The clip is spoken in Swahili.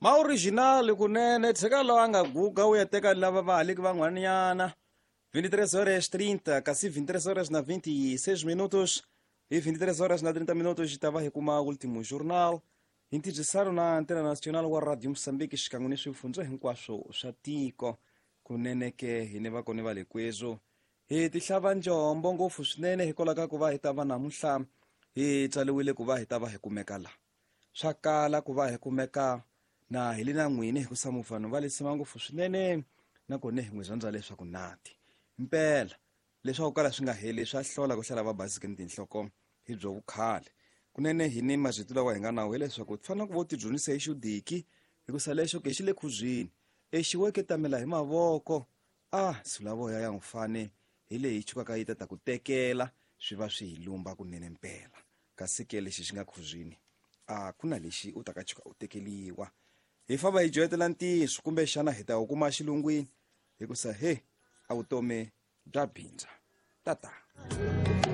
ma original kunene tsheka lawanga guga u ya teka lava va haliki van'wanyana 23h30 kasi 23h na 26 minutos e 23h na 30 minutos estava a kuma último jornal intigisaro na antena nacional wa radio Moçambique xikan'we ni swifundzo hinkwaswo swa tiko kunene ke hi ne va kone va le kwezo hi tihlava njombo ngopfu swinene hikwalaho ka ku va hi ta va namuntlha hi tsaliwile ku va hi ta va hi kumeka la swa kala ku va hi kumeka na hi le na n'wini hi ku samufano va lesima ngopfu swinene na kone hi n'wi zanza leswaku nati mpela leswaku kala swi nga heli swa hlola ku hlela va basike ni tinhloko hi byo vukhale kunene hi ni mazito lawa hi nga nawu hi leswaku fanele ku vo ti dyondzisa hi xudiki hi ku salexo ke xi le khuzini exiweke tamela hi mavoko sulavoya ya n'wifane hi leyi chukaka yi ta ku tekela swi va swi hi lumba kunene mpela kasi ke lexi xi nga khuzini ku na lexi u ta ka chuka u tekeliwa hi famba hi joyetela ntiso kumbe xana hi ta hukuma xilungwini hi ku sa a vutomi bya bindza tata